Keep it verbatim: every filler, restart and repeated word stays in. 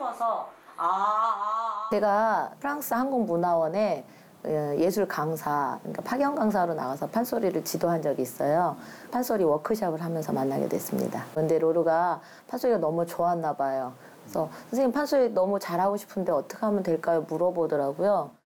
키워서 아, 아, 아. 제가 프랑스 한국문화원에 예술 강사, 그러니까 파견 강사로 나가서 판소리를 지도한 적이 있어요. 판소리 워크숍을 하면서 만나게 됐습니다. 근데 로르가 판소리가 너무 좋았나 봐요. 그래서 선생님 판소리 너무 잘하고 싶은데 어떻게 하면 될까요? 물어보더라고요.